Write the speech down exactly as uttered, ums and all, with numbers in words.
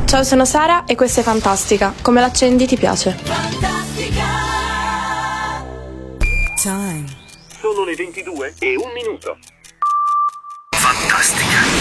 Ciao, sono Sara e questa è Fantastica. Come l'accendi ti piace? Fantastica. Time. Sono le ventidue e un minuto. Fantastica.